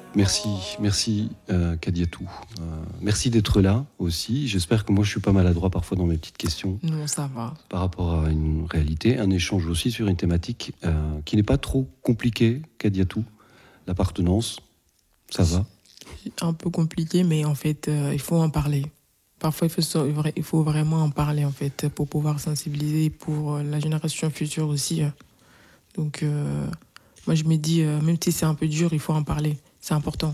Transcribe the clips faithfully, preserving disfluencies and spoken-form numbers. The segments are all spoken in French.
Merci, merci euh, Kadiatou. Euh, merci d'être là aussi. J'espère que moi je suis pas maladroit parfois dans mes petites questions. Non, ça va. Par rapport à une réalité, un échange aussi sur une thématique euh, qui n'est pas trop compliquée, Kadiatou. L'appartenance, ça va. Un peu compliqué, mais en fait, euh, il faut en parler. Parfois, il faut, il faut vraiment en parler, en fait, pour pouvoir sensibiliser pour la génération future aussi. Donc, euh, moi, je me dis, euh, même si c'est un peu dur, il faut en parler. C'est important.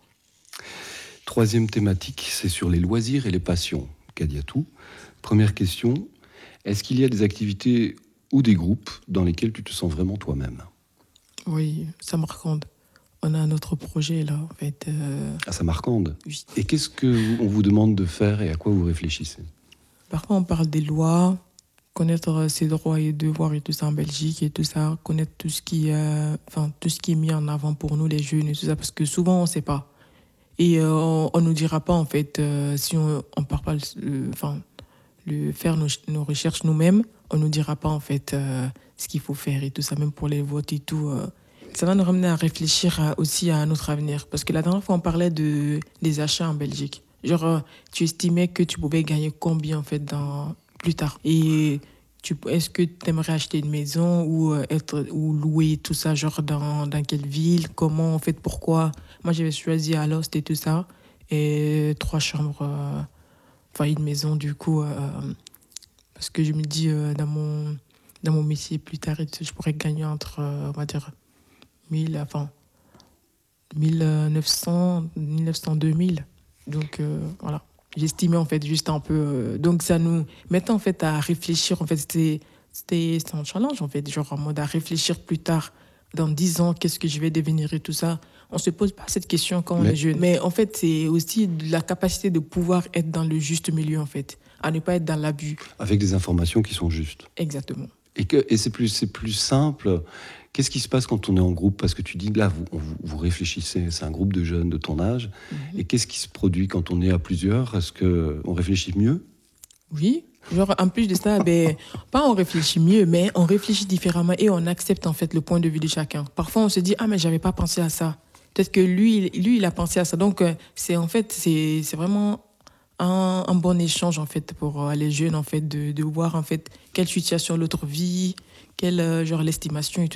Troisième thématique, c'est sur les loisirs et les passions. Kadiatou. Première question, est-ce qu'il y a des activités ou des groupes dans lesquels tu te sens vraiment toi-même ? Oui, ça marquande. On a notre projet là, en fait. Euh... Ah, ça marquande. Oui. Et qu'est-ce qu'on vous demande de faire et à quoi vous réfléchissez ? Parfois, on parle des lois, connaître ses droits et devoirs et tout ça en Belgique et tout ça, connaître tout ce qui, euh, enfin, tout ce qui est mis en avant pour nous les jeunes et tout ça, parce que souvent on ne sait pas. Et euh, on ne nous dira pas en fait, euh, si on ne part pas, enfin, le, le, faire nos, nos recherches nous-mêmes, on ne nous dira pas en fait euh, ce qu'il faut faire et tout ça, même pour les votes et tout. Euh. Ça va nous ramener à réfléchir à, aussi à notre avenir, parce que la dernière fois on parlait de, des achats en Belgique. Genre, euh, tu estimais que tu pouvais gagner combien en fait dans plus tard. Et tu, est-ce que tu aimerais acheter une maison ou, euh, être, ou louer tout ça, genre dans, dans quelle ville, comment, en fait, pourquoi. Moi, j'avais choisi à Alost et tout ça, et trois chambres, euh, enfin une maison du coup, euh, parce que je me dis, euh, dans, mon, dans mon métier plus tard, je pourrais gagner entre, euh, on va dire, mille, enfin, mille neuf cents, deux mille. Donc, euh, voilà. J'estimais en fait juste un peu. Euh, donc ça nous mettait en fait à réfléchir. En fait, c'était, c'était, c'était un challenge en fait, genre en mode à réfléchir plus tard, dans dix ans, qu'est-ce que je vais devenir et tout ça. On se pose pas cette question quand Mais... on est jeune. Mais en fait, c'est aussi la capacité de pouvoir être dans le juste milieu en fait, à ne pas être dans l'abus. Avec des informations qui sont justes. Exactement. Et, que, et c'est, plus, c'est plus simple. Qu'est-ce qui se passe quand on est en groupe ? Parce que tu dis, là, vous, vous, vous réfléchissez, c'est un groupe de jeunes de ton âge. Mm-hmm. Et qu'est-ce qui se produit quand on est à plusieurs ? Est-ce qu'on réfléchit mieux ? Oui. Genre, en plus de ça, ben, pas on réfléchit mieux, mais on réfléchit différemment et on accepte en fait le point de vue de chacun. Parfois, on se dit, ah, mais j'avais pas pensé à ça. Peut-être que lui, lui, il a pensé à ça. Donc, c'est en fait, c'est, c'est vraiment un, un bon échange en fait pour les jeunes, en fait, de, de voir en fait quelle situation l'autre vit, quelle, genre, l'estimation et tout.